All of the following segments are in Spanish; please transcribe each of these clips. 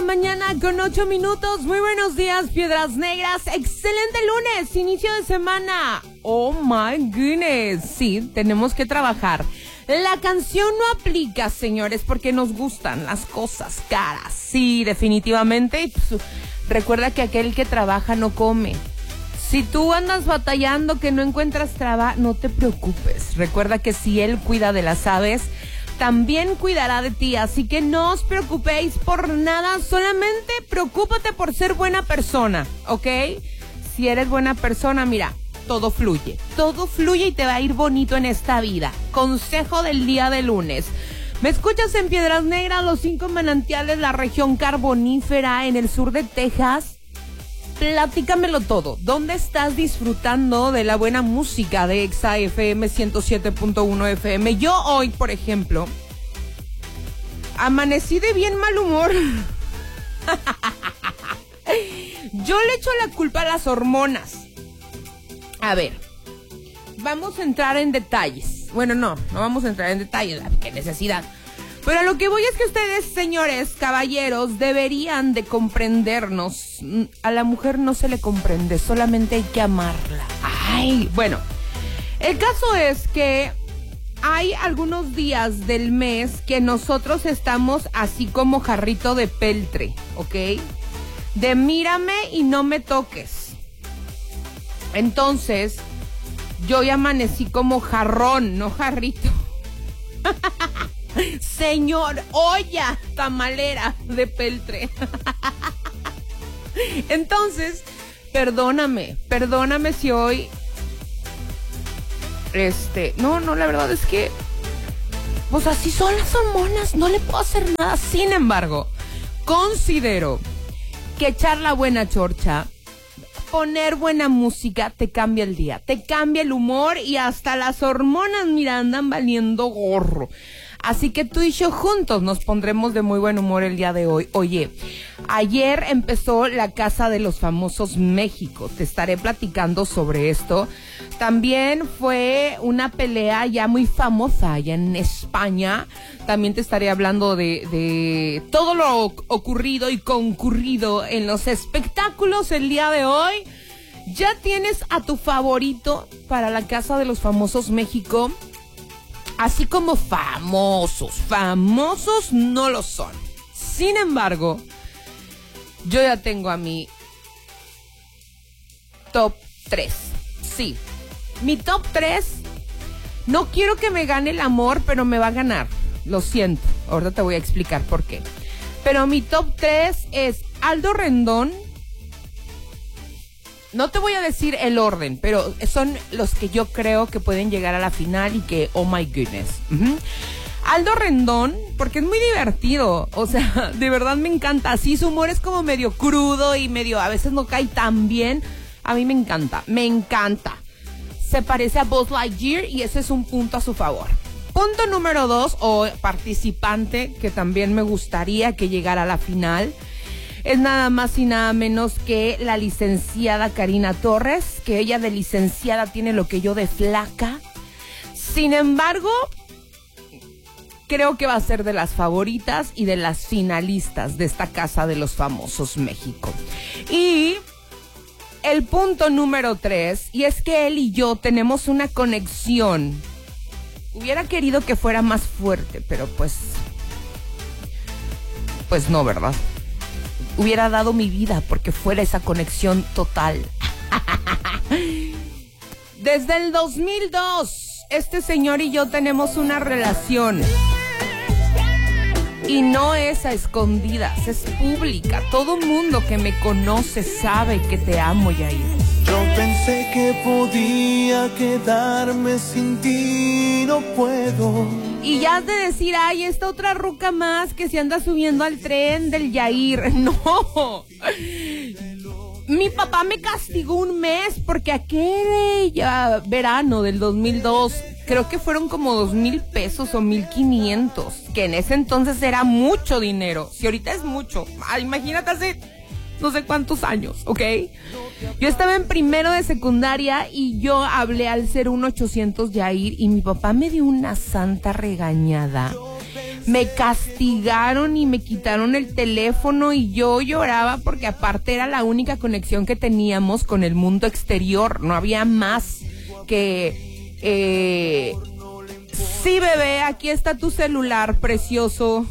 Mañana con 8 minutos. Muy buenos días, Piedras Negras. Excelente lunes, inicio de semana. Oh my goodness. Sí, tenemos que trabajar. La canción no aplica, señores, porque nos gustan las cosas caras. Sí, definitivamente. Recuerda que aquel que trabaja no come. Si tú andas batallando que no encuentras trabajo, no te preocupes. Recuerda que si él cuida de las aves, también cuidará de ti, así que no os preocupéis por nada, solamente preocúpate por ser buena persona, ¿ok? Si eres buena persona, mira, todo fluye y te va a ir bonito en esta vida. Consejo del día de lunes. ¿Me escuchas en Piedras Negras, los 5 manantiales, la región carbonífera en el sur de Texas? Platícamelo todo. ¿Dónde estás disfrutando de la buena música de Exa FM 107.1 FM? Yo hoy, por ejemplo, amanecí de bien mal humor. Yo le echo la culpa a las hormonas. A ver, vamos a entrar en detalles. Bueno, no vamos a entrar en detalles, qué necesidad. Pero lo que voy es que ustedes, señores, caballeros, deberían de comprendernos. A la mujer no se le comprende, solamente hay que amarla. Ay, bueno, el caso es que hay algunos días del mes que nosotros estamos así como jarrito de peltre, ¿ok? De mírame y no me toques. Entonces, yo ya amanecí como jarrón, no jarrito. Señor, olla tamalera de peltre. Entonces, perdóname si hoy no, la verdad es que pues así son las hormonas, no le puedo hacer nada. Sin embargo, considero que echar la buena chorcha, poner buena música, te cambia el día, te cambia el humor y hasta las hormonas, mira, andan valiendo gorro. Así que tú y yo juntos nos pondremos de muy buen humor el día de hoy. Oye, ayer empezó la Casa de los Famosos México. Te estaré platicando sobre esto. También fue una pelea ya muy famosa allá en España. También te estaré hablando de todo lo ocurrido y concurrido en los espectáculos el día de hoy. ¿Ya tienes a tu favorito para la Casa de los Famosos México? Así como famosos no lo son. Sin embargo, yo ya tengo a mi top 3. Sí, mi top 3, no quiero que me gane el amor, pero me va a ganar. Lo siento, ahorita te voy a explicar por qué. Pero mi top 3 es Aldo Rendón. No te voy a decir el orden, pero son los que yo creo que pueden llegar a la final y que, oh my goodness. Aldo Rendón, porque es muy divertido, o sea, de verdad me encanta. Así su humor es como medio crudo y medio, a veces no cae tan bien. A mí me encanta. Se parece a Buzz Lightyear y ese es un punto a su favor. Punto número 2, o participante, que también me gustaría que llegara a la final, es nada más y nada menos que la licenciada Karina Torres, que ella de licenciada tiene lo que yo de flaca. Sin embargo, creo que va a ser de las favoritas y de las finalistas de esta Casa de los Famosos México. Y el punto número 3, y es que él y yo tenemos una conexión. Hubiera querido que fuera más fuerte, pero pues no, ¿verdad? Hubiera dado mi vida porque fuera esa conexión total. Desde el 2002, este señor y yo tenemos una relación. Y no es a escondidas, es pública. Todo mundo que me conoce sabe que te amo, Yair. Yo pensé que podía quedarme sin ti, no puedo. Y ya has de decir, ay, esta otra ruca más que se anda subiendo al tren del Yair. No. Mi papá me castigó un mes porque aquel verano del 2002, creo que fueron como 2,000 pesos o 1,500, que en ese entonces era mucho dinero. Si ahorita es mucho, imagínate hace no sé cuántos años, ¿ok? Yo estaba en primero de secundaria y yo hablé al 01800 Yair y mi papá me dio una santa regañada. Me castigaron y me quitaron el teléfono y yo lloraba porque aparte era la única conexión que teníamos con el mundo exterior. No había más que... Sí, bebé, aquí está tu celular, precioso.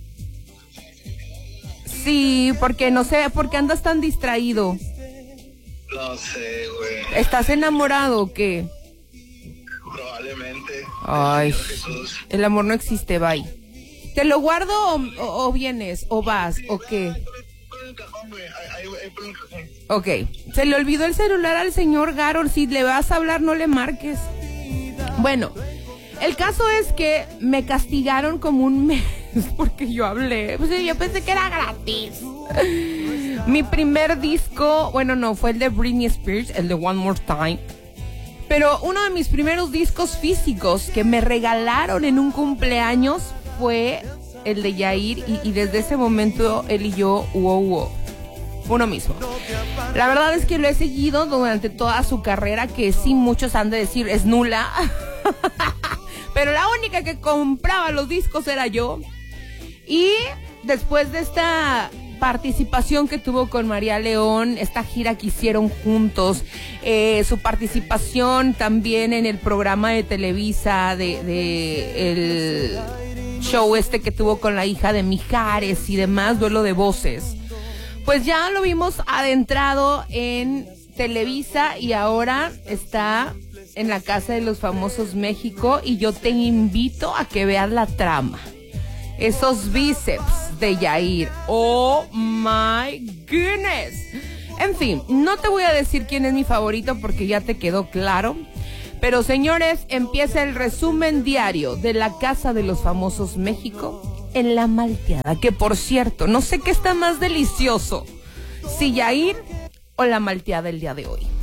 Sí, porque no sé, ¿por qué andas tan distraído? No sé, güey. ¿Estás enamorado o qué? Probablemente. Ay, Jesús. el amor no existe, bye. ¿Te lo guardo o vienes? ¿O vas? ¿O qué? Pon el cajón, güey. Ahí pon el cajón. Ok, se le olvidó el celular al señor Garol. Si le vas a hablar, no le marques. Bueno, el caso es que me castigaron como un mes porque yo hablé. Pues yo pensé que era gratis. Mi primer disco, bueno, no, fue el de Britney Spears, el de One More Time. Pero uno de mis primeros discos físicos que me regalaron en un cumpleaños fue el de Yair y desde ese momento él y yo, uno mismo. La verdad es que lo he seguido durante toda su carrera, que sí muchos han de decir es nula, pero la única que compraba los discos era yo. Y después de esta participación que tuvo con María León, esta gira que hicieron juntos, su participación también en el programa de Televisa de el show que tuvo con la hija de Mijares y demás, Duelo de Voces, pues ya lo vimos adentrado en Televisa y ahora está en la Casa de los Famosos México y yo te invito a que veas la trama. Esos bíceps de Yair. Oh my goodness. En fin, no te voy a decir quién es mi favorito porque ya te quedó claro. Pero señores, empieza el resumen diario de la Casa de los Famosos México en La Malteada. Que por cierto, no sé qué está más delicioso, si Yair o La Malteada el día de hoy.